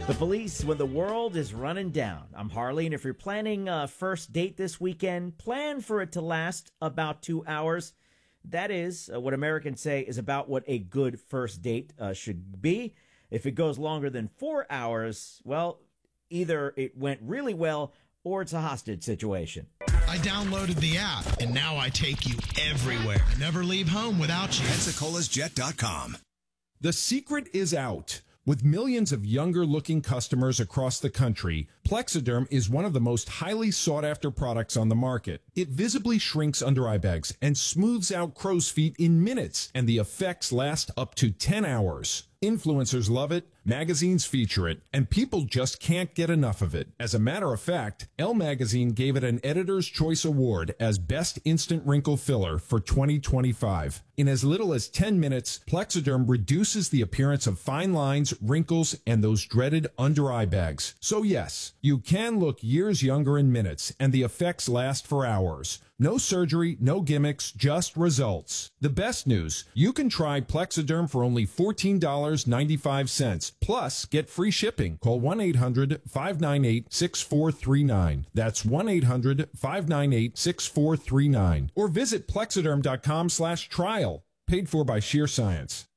The Police when the world is running down. I'm Harley, and if you're planning a first date this weekend, plan for it to last about 2 hours. That is what Americans say is about what a good first date should be. If it goes longer than 4 hours, well, either it went really well or it's a hostage situation. I downloaded the app, and now I take you everywhere. I never leave home without you. PensacolaSjet.com. The secret is out. With millions of younger-looking customers across the country, Plexiderm is one of the most highly sought-after products on the market. It visibly shrinks under-eye bags and smooths out crow's feet in minutes, and the effects last up to 10 hours. Influencers love it, magazines feature it, and people just can't get enough of it. As a matter of fact, Elle Magazine gave it an Editor's Choice Award as Best Instant Wrinkle Filler for 2025. In as little as 10 minutes, Plexiderm reduces the appearance of fine lines, wrinkles, and those dreaded under-eye bags. So yes, you can look years younger in minutes, and the effects last for hours. No surgery, no gimmicks, just results. The best news, you can try Plexiderm for only $14.95. Plus, get free shipping. Call 1-800-598-6439. That's 1-800-598-6439. Or visit Plexiderm.com/trial. Paid for by Sheer Science.